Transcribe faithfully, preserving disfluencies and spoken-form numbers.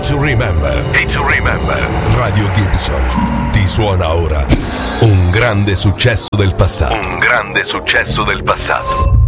to remember. Hate to remember. Radio Gibson ti suona ora un grande successo del passato. Un grande successo del passato.